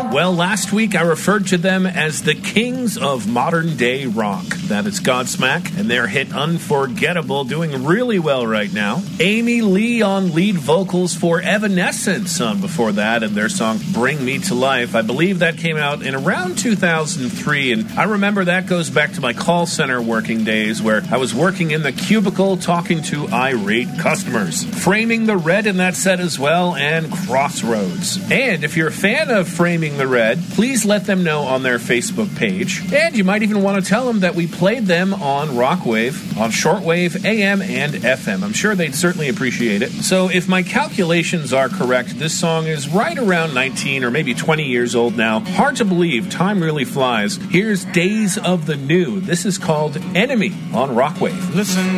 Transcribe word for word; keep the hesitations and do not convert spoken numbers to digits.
Well, last week I referred to them as the kings of modern-day rock. That is Godsmack, and their hit Unforgettable doing really well right now. Amy Lee on lead vocals for Evanescence on before that, and their song Bring Me to Life. I believe that came out in around two thousand three, and I remember that goes back to my call center working days where I was working in the cubicle talking to irate customers. Framing the Red in that set as well, and Crossroads. And if you're a fan of Framing the Red, please let them know on their Facebook page. And you might even want to tell them that we played them on Rockwave, on shortwave, A M, and F M. I'm sure they'd certainly appreciate it. So if my calculations are correct, this song is right around nineteen or maybe twenty years old now. Hard to believe. Time really flies. Here's Days of the New. This is called Enemy on Rockwave. Listen